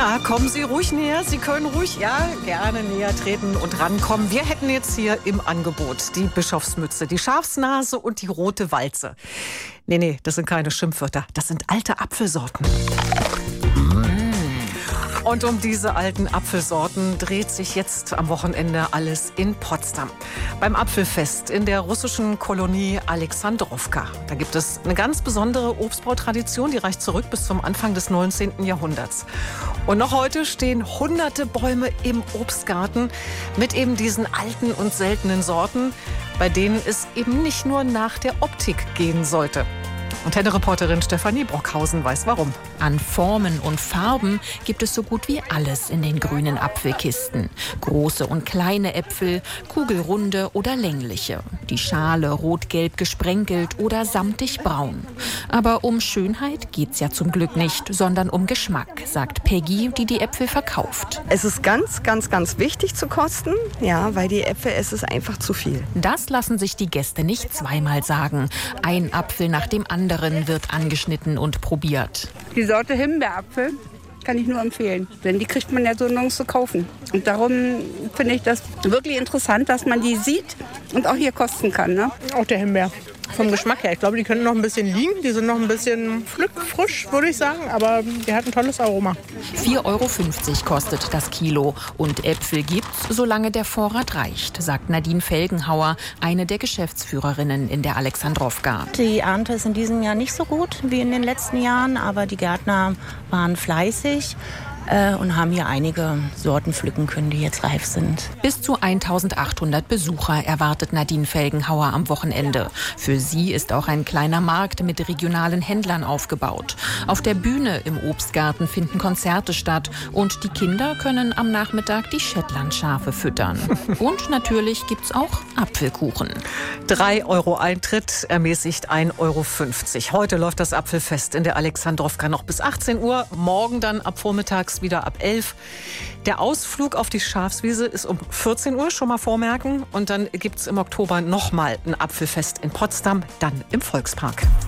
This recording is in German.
Ja, kommen Sie ruhig näher. Sie können ruhig, gerne näher treten und rankommen. Wir hätten jetzt hier im Angebot die Bischofsmütze, die Schafsnase und die rote Walze. Nee, das sind keine Schimpfwörter. Das sind alte Apfelsorten. Und um diese alten Apfelsorten dreht sich jetzt am Wochenende alles in Potsdam. Beim Apfelfest in der russischen Kolonie Alexandrowka. Da gibt es eine ganz besondere Obstbautradition, die reicht zurück bis zum Anfang des 19. Jahrhunderts. Und noch heute stehen hunderte Bäume im Obstgarten mit eben diesen alten und seltenen Sorten, bei denen es eben nicht nur nach der Optik gehen sollte. Und Reporterin Stefanie Brockhausen weiß warum. An Formen und Farben gibt es so gut wie alles in den grünen Apfelkisten. Große und kleine Äpfel, kugelrunde oder längliche. Die Schale rot-gelb gesprenkelt oder samtig braun. Aber um Schönheit geht's ja zum Glück nicht, sondern um Geschmack, sagt Peggy, die Äpfel verkauft. Es ist ganz, ganz, ganz wichtig zu kosten, weil die Äpfel, es ist einfach zu viel. Das lassen sich die Gäste nicht zweimal sagen. Ein Apfel nach dem anderen wird angeschnitten und probiert. Die Sorte Himbeerapfel kann ich nur empfehlen, denn die kriegt man ja so nirgends zu kaufen. Und darum finde ich das wirklich interessant, dass man die sieht und auch hier kosten kann. Ne? Auch der Himbeer. Vom Geschmack her. Ich glaube, die können noch ein bisschen liegen. Die sind noch ein bisschen frisch, würde ich sagen. Aber die hat ein tolles Aroma. 4,50 € kostet das Kilo. Und Äpfel gibt's, solange der Vorrat reicht, sagt Nadine Felgenhauer, eine der Geschäftsführerinnen in der Alexandrowka. Die Ernte ist in diesem Jahr nicht so gut wie in den letzten Jahren. Aber die Gärtner waren fleißig und haben hier einige Sorten pflücken können, die jetzt reif sind. Bis zu 1800 Besucher erwartet Nadine Felgenhauer am Wochenende. Für sie ist auch ein kleiner Markt mit regionalen Händlern aufgebaut. Auf der Bühne im Obstgarten finden Konzerte statt und die Kinder können am Nachmittag die Shetlandschafe füttern. Und natürlich gibt's auch Apfelkuchen. 3 € Eintritt, ermäßigt 1,50 €. Heute läuft das Apfelfest in der Alexandrowka noch bis 18 Uhr. Morgen dann ab vormittags wieder ab 11. Der Ausflug auf die Schafswiese ist um 14 Uhr, schon mal vormerken. Und dann gibt es im Oktober nochmal ein Apfelfest in Potsdam, dann im Volkspark.